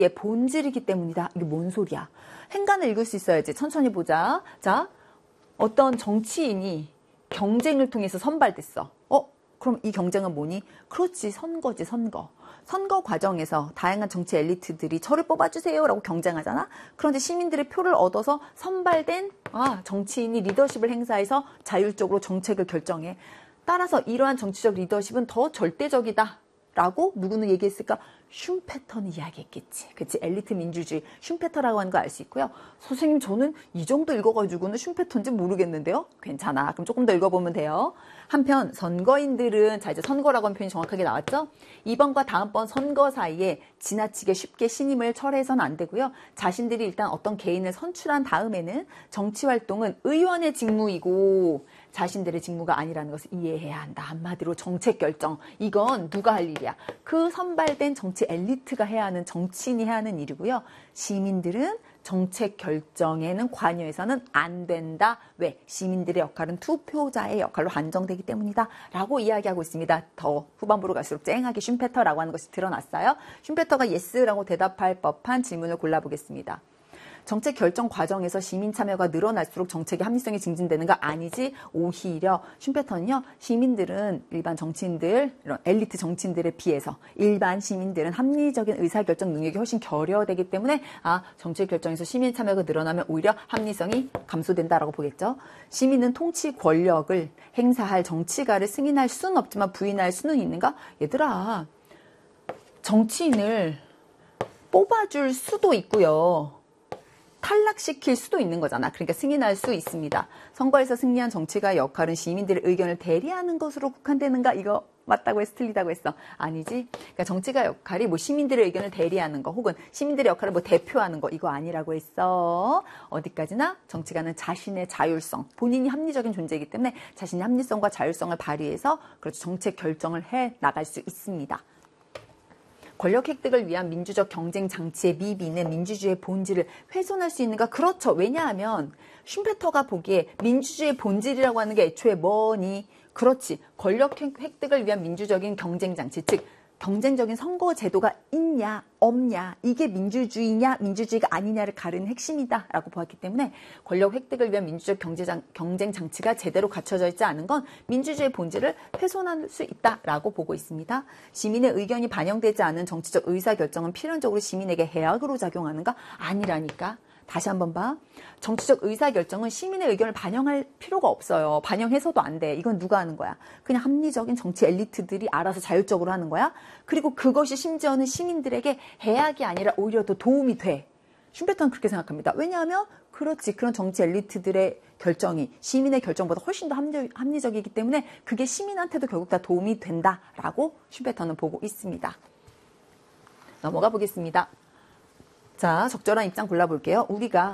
본질이기 때문이다. 이게 뭔 소리야? 행간을 읽을 수 있어야지. 천천히 보자. 자, 어떤 정치인이 경쟁을 통해서 선발됐어. 그럼 이 경쟁은 뭐니? 그렇지, 선거지, 선거. 선거 과정에서 다양한 정치 엘리트들이 저를 뽑아주세요 라고 경쟁하잖아. 그런데 시민들의 표를 얻어서 선발된 정치인이 리더십을 행사해서 자율적으로 정책을 결정해. 따라서 이러한 정치적 리더십은 더 절대적이다 라고 누구는 얘기했을까? 슌페터는 이야기했겠지. 그치? 엘리트 민주주의 슌페터라고 하는 거 알 수 있고요. 선생님 저는 이 정도 읽어가지고는 슌페터인지 모르겠는데요. 괜찮아. 그럼 조금 더 읽어보면 돼요. 한편 선거인들은 자 이제 선거라고 하는 표현이 정확하게 나왔죠. 이번과 다음번 선거 사이에 지나치게 쉽게 신임을 철회해서는 안 되고요. 자신들이 일단 어떤 개인을 선출한 다음에는 정치활동은 의원의 직무이고 자신들의 직무가 아니라는 것을 이해해야 한다. 한마디로 정책 결정. 이건 누가 할 일이야? 그 선발된 정치 엘리트가 해야 하는, 정치인이 해야 하는 일이고요. 시민들은 정책 결정에는 관여해서는 안 된다. 왜? 시민들의 역할은 투표자의 역할로 한정되기 때문이다. 라고 이야기하고 있습니다. 더 후반부로 갈수록 쨍하게 슌페터라고 하는 것이 드러났어요. 슌페터가 예스라고 대답할 법한 질문을 골라보겠습니다. 정책 결정 과정에서 시민 참여가 늘어날수록 정책의 합리성이 증진되는 거 아니지. 오히려 슌페터는요. 시민들은 일반 정치인들, 이런 엘리트 정치인들에 비해서 일반 시민들은 합리적인 의사결정 능력이 훨씬 결여되기 때문에 정책 결정에서 시민 참여가 늘어나면 오히려 합리성이 감소된다라고 보겠죠. 시민은 통치 권력을 행사할 정치가를 승인할 수는 없지만 부인할 수는 있는가? 얘들아, 정치인을 뽑아줄 수도 있고요. 탈락시킬 수도 있는 거잖아. 그러니까 승인할 수 있습니다. 선거에서 승리한 정치가의 역할은 시민들의 의견을 대리하는 것으로 국한되는가? 이거 맞다고 해서 틀리다고 했어. 아니지. 그러니까 정치가 역할이 뭐 시민들의 의견을 대리하는 거 혹은 시민들의 역할을 뭐 대표하는 거 이거 아니라고 했어. 어디까지나 정치가는 자신의 자율성, 본인이 합리적인 존재이기 때문에 자신의 합리성과 자율성을 발휘해서 그렇죠. 정책 결정을 해 나갈 수 있습니다. 권력 획득을 위한 민주적 경쟁 장치의 미비는 민주주의의 본질을 훼손할 수 있는가? 그렇죠. 왜냐하면 슌페터가 보기에 민주주의의 본질이라고 하는 게 애초에 뭐니? 그렇지. 권력 획득을 위한 민주적인 경쟁 장치, 즉 경쟁적인 선거 제도가 있냐 없냐 이게 민주주의냐 민주주의가 아니냐를 가르는 핵심이다 라고 보았기 때문에 권력 획득을 위한 민주적 경쟁 장치가 제대로 갖춰져 있지 않은 건 민주주의의 본질을 훼손할 수 있다라고 보고 있습니다. 시민의 의견이 반영되지 않은 정치적 의사결정은 필연적으로 시민에게 해악으로 작용하는가? 아니라니까. 다시 한번 봐. 정치적 의사결정은 시민의 의견을 반영할 필요가 없어요. 반영해서도 안 돼. 이건 누가 하는 거야? 그냥 합리적인 정치 엘리트들이 알아서 자율적으로 하는 거야. 그리고 그것이 심지어는 시민들에게 해악이 아니라 오히려 더 도움이 돼. 슌페터는 그렇게 생각합니다. 왜냐하면 그렇지. 그런 정치 엘리트들의 결정이 시민의 결정보다 훨씬 더 합리적이기 때문에 그게 시민한테도 결국 다 도움이 된다라고 슌페터는 보고 있습니다. 넘어가 보겠습니다. 자, 적절한 입장 골라볼게요. 우리가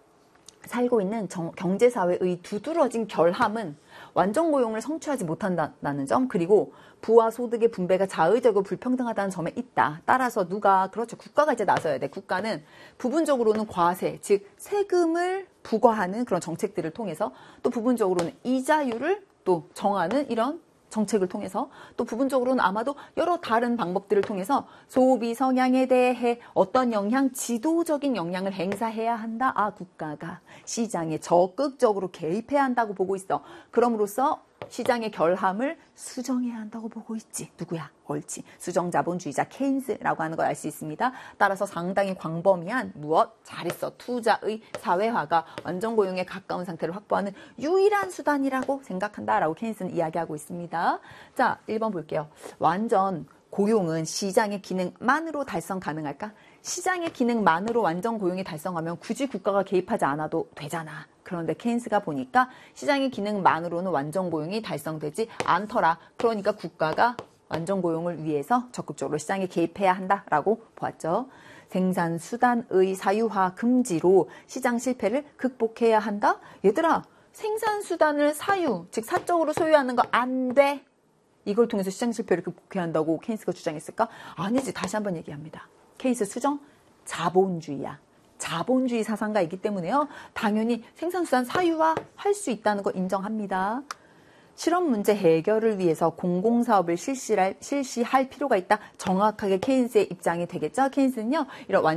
살고 있는 경제사회의 두드러진 결함은 완전 고용을 성취하지 못한다는 점, 그리고 부와 소득의 분배가 자의적이고 불평등하다는 점에 있다. 따라서 그렇죠. 국가가 이제 나서야 돼. 국가는 부분적으로는 과세, 즉 세금을 부과하는 그런 정책들을 통해서 또 부분적으로는 이자율을 또 정하는 이런 정책을 통해서 또 부분적으로는 아마도 여러 다른 방법들을 통해서 소비 성향에 대해 어떤 지도적인 영향을 행사해야 한다. 국가가 시장에 적극적으로 개입해야 한다고 보고 있어. 그럼으로써 시장의 결함을 수정해야 한다고 보고 있지. 누구야? 옳지. 수정자본주의자 케인스라고 하는 걸 알 수 있습니다. 따라서 상당히 광범위한 잘했어. 투자의 사회화가 완전 고용에 가까운 상태를 확보하는 유일한 수단이라고 생각한다라고 케인스는 이야기하고 있습니다. 자, 1번 볼게요. 완전 고용은 시장의 기능만으로 달성 가능할까? 시장의 기능만으로 완전 고용이 달성하면 굳이 국가가 개입하지 않아도 되잖아. 그런데 케인스가 보니까 시장의 기능만으로는 완전 고용이 달성되지 않더라. 그러니까 국가가 완전 고용을 위해서 적극적으로 시장에 개입해야 한다라고 보았죠. 생산 수단의 사유화 금지로 시장 실패를 극복해야 한다? 얘들아, 생산 수단을 즉 사적으로 소유하는 거 안 돼. 이걸 통해서 시장 실패를 극복해야 한다고 케인스가 주장했을까? 아니지. 다시 한번 얘기합니다. 케인스 수정? 자본주의야. 자본주의 사상가이기 때문에요. 당연히 생산수단 사유화할 수 있다는 거 인정합니다. 실업 문제 해결을 위해서 공공사업을 실시할 필요가 있다. 정확하게 케인스의 입장이 되겠죠. 케인스는요. 이런